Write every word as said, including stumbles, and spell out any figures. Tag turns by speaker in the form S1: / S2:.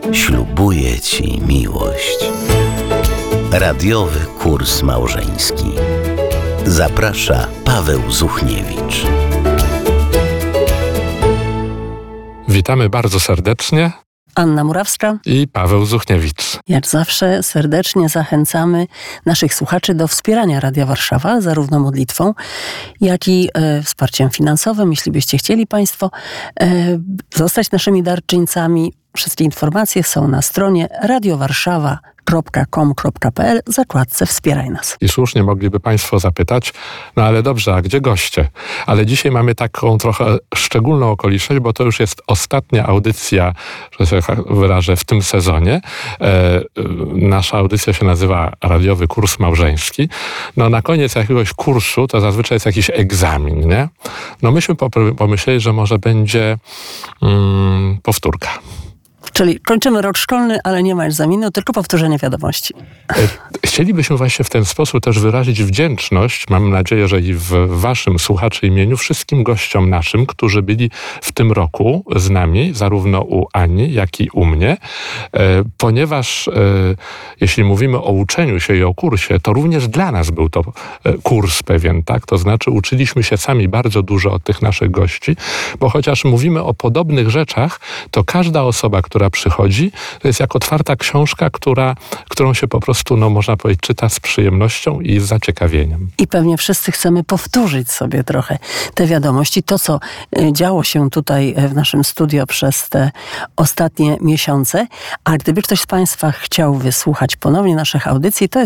S1: Ślubuję Ci miłość. Radiowy kurs małżeński. Zaprasza Paweł Zuchniewicz.
S2: Witamy bardzo serdecznie.
S3: Anna Murawska
S2: I Paweł Zuchniewicz.
S3: Jak zawsze serdecznie zachęcamy naszych słuchaczy do wspierania Radia Warszawa, zarówno modlitwą, jak i e, wsparciem finansowym. Jeśli byście chcieli Państwo e, zostać naszymi darczyńcami, wszystkie informacje są na stronie radiowarszawa kropka com kropka p l w zakładce Wspieraj nas.
S2: I słusznie mogliby Państwo zapytać, no ale dobrze, a gdzie goście? Ale dzisiaj mamy taką trochę szczególną okoliczność, bo to już jest ostatnia audycja, że się wyrażę, w tym sezonie. E, nasza audycja się nazywa Radiowy Kurs Małżeński. No na koniec jakiegoś kursu to zazwyczaj jest jakiś egzamin, nie? No myśmy pomyśleli, że może będzie mm, powtórka.
S3: Czyli kończymy rok szkolny, ale nie ma egzaminu, tylko powtórzenie wiadomości.
S2: Chcielibyśmy właśnie w ten sposób też wyrazić wdzięczność, mam nadzieję, że i w waszym słuchaczy imieniu, wszystkim gościom naszym, którzy byli w tym roku z nami, zarówno u Ani, jak i u mnie, ponieważ jeśli mówimy o uczeniu się i o kursie, to również dla nas był to kurs pewien, tak? To znaczy uczyliśmy się sami bardzo dużo od tych naszych gości, bo chociaż mówimy o podobnych rzeczach, to każda osoba, która przychodzi, to jest jak otwarta książka, która, którą się po prostu, no można powiedzieć, czyta z przyjemnością i z zaciekawieniem.
S3: I pewnie wszyscy chcemy powtórzyć sobie trochę te wiadomości, to co działo się tutaj w naszym studio przez te ostatnie miesiące. A gdyby ktoś z Państwa chciał wysłuchać ponownie naszych audycji, to jest